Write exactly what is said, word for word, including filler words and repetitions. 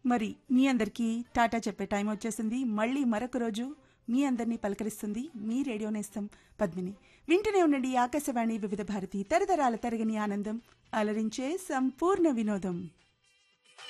మరి మీ అందరికీ టాటా చెప్పే టైం వచ్చేసింది. మళ్ళీ మరొక రోజు మీ అందరినీ పలకరిస్తుంది మీ రేడియో నేస్తం పద్మిని. వింటూనే ఉండండి ఆకాశవాణి వివిధ భారతి, తరతరాల తరగని ఆనందం, అలరించే సంపూర్ణ వినోదం.